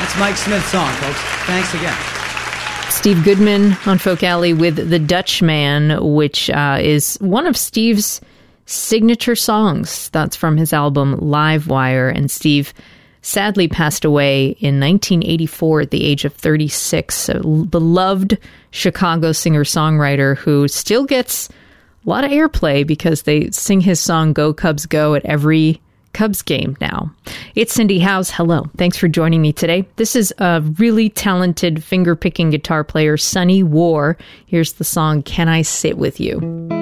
That's Mike Smith's song, folks. Thanks again. Steve Goodman on Folk Alley with The Dutchman, which is one of Steve's signature songs. That's from his album Live Wire. And Steve sadly passed away in 1984 at the age of 36. A beloved Chicago singer-songwriter who still gets a lot of airplay because they sing his song Go Cubs Go at every Cubs game now. It's Cindy Howes. Hello. Thanks for joining me today. This is a really talented finger-picking guitar player, Sonny War. Here's the song, Can I Sit With You?